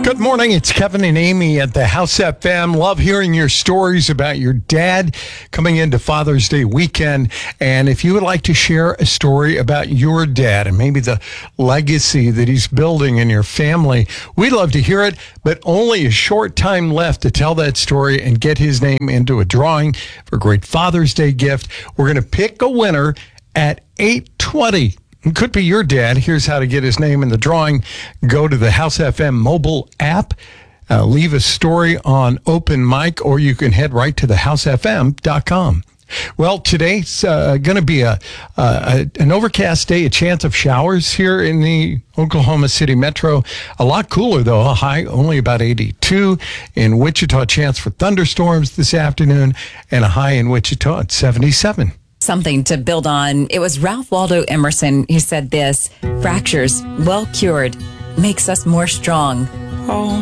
Good morning. It's Kevin and Amy at the House FM. Love hearing your stories about your dad coming into Father's Day weekend. And if you would like to share a story about your dad and maybe the legacy that he's building in your family, we'd love to hear it, but only a short time left to tell that story and get his name into a drawing for a great Father's Day gift. We're going to pick a winner at 8:20. It could be your dad. Here's how to get his name in the drawing. Go to the House FM mobile app, leave a story on Open Mic, or you can head right to thehousefm.com. Well, today's going to be an overcast day, a chance of showers here in the Oklahoma City metro. A lot cooler, though. A high only about 82. In Wichita, chance for thunderstorms this afternoon, and a high in Wichita at 77. Something to build on. It was Ralph Waldo Emerson who said this: fractures, well cured, makes us more strong.